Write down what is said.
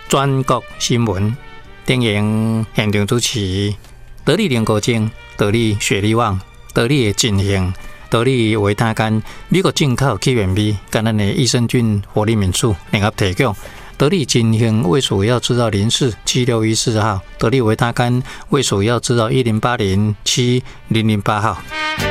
全国新闻电影现场主持，道理联国证，道理雪梨网，道理的进行，道理维他干，美国进口起源地，跟咱的益生菌活力民宿联合提供。得力进行卫署要知道047614号，得力维他干卫署要知道10807008号。